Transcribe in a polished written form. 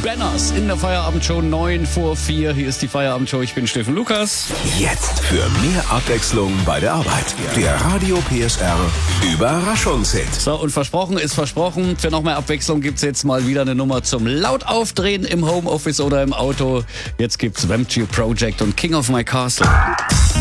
Banners in der Feierabendshow 9:04. Hier ist die Feierabendshow. Ich bin Steffen Lukas. Jetzt für mehr Abwechslung bei der Arbeit. Der Radio PSR Überraschungshit. So, und versprochen ist versprochen. Für noch mehr Abwechslung gibt's jetzt mal wieder eine Nummer zum laut aufdrehen im Homeoffice oder im Auto. Jetzt gibt's Vampire Project und King of My Castle.